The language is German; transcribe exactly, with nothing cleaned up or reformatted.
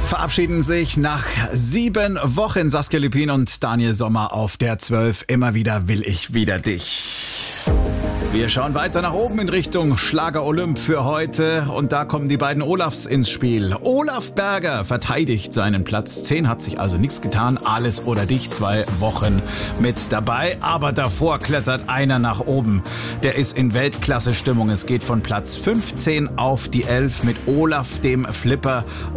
verabschieden sich nach sieben Wochen Saskia Lupin und Daniel Sommer auf der zwölf. Immer wieder will ich wieder dich. Wir schauen weiter nach oben in Richtung Schlager Olymp für heute und da kommen die beiden Olafs ins Spiel. Olaf Berger verteidigt seinen Platz zehn, hat sich also nichts getan. Alles oder dich, zwei Wochen mit dabei, aber davor klettert einer nach oben. Der ist in Weltklasse-Stimmung. Es geht von Platz fünfzehn auf die elf mit Olaf dem Flipper.